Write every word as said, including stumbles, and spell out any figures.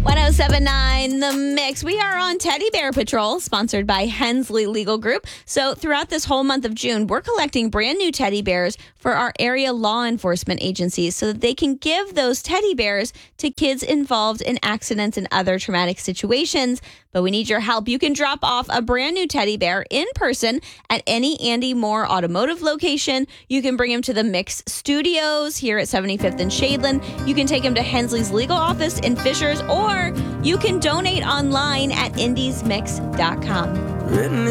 oh seven point nine The Mix. We are on Teddy Bear Patrol, sponsored by Hensley Legal Group. So throughout this whole month of June, we're collecting brand new teddy bears for our area law enforcement agencies so that they can give those teddy bears to kids involved in accidents and other traumatic situations. But we need your help. You can drop off a brand new teddy bear in person at any Andy Moore automotive location. You can bring him to the Mix Studios here at seventy-fifth and Shadeland. You can take him to Hensley's legal office in Fishers, or you can donate online at indies mix dot com.